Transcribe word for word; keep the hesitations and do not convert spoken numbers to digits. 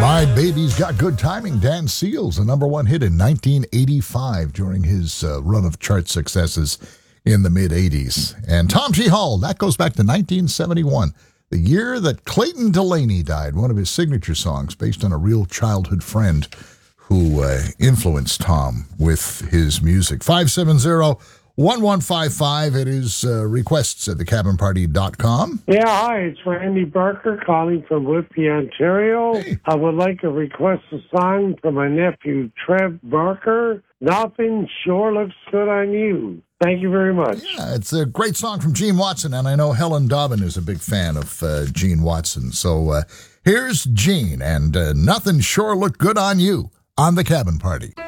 My Baby's Got Good Timing, Dan Seals, a number one hit in nineteen eighty-five during his uh, run of chart successes in the mid-eighties. And Tom G. Hall, that goes back to nineteen seventy-one, the year that Clayton Delaney died, one of his signature songs based on a real childhood friend who uh, influenced Tom with his music. five seven zero, one one five five, it is uh, requests at the cabin party dot com. Yeah, hi, it's Randy Barker calling from Whitby, Ontario. Hey. I would like to request a song for my nephew, Trev Barker. Nothing Sure Looks Good on You. Thank you very much. Yeah, it's a great song from Gene Watson, and I know Helen Dobbin is a big fan of uh, Gene Watson. So uh, here's Gene, and uh, Nothing Sure Looked Good on You on the Cabin Party.